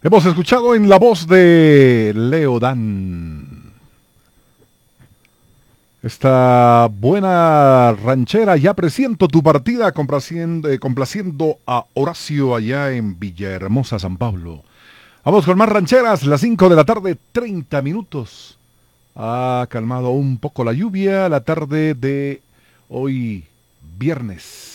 Hemos escuchado en la voz de Leo Dan esta buena ranchera. Ya presiento tu partida, complaciendo a Horacio allá en Villahermosa, San Pablo. Vamos con más rancheras, las 5 de la tarde, 30 minutos. Ha calmado un poco la lluvia la tarde de hoy, viernes.